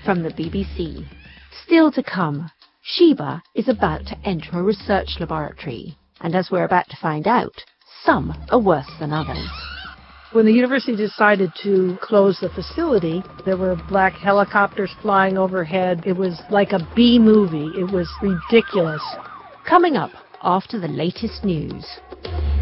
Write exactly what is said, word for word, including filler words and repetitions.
from the B B C. Still to come, Sheba is about to enter a research laboratory, and as we're about to find out, some are worse than others. When the university decided to close the facility, there were black helicopters flying overhead. It was like a B movie. It was ridiculous. Coming up after the latest news.